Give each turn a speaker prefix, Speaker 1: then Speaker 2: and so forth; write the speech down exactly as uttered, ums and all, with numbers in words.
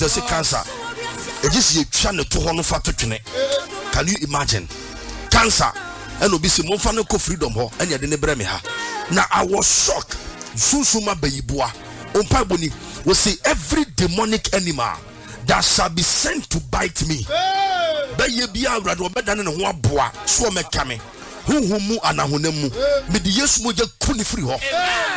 Speaker 1: the sick cancer. It is a channel to one fat to twene. Can you imagine? Cancer and obisi mo fa no ko freedom ho and yade ne bre me ha. Now I was shocked. Susuma beyibua. Ompa boni we say every demonic animal that shall be sent to bite me. Beye bia awrado obedane ne ho aboa so meka me. Huhumu anahonemu. Me di Yesu mo je kuni free ho.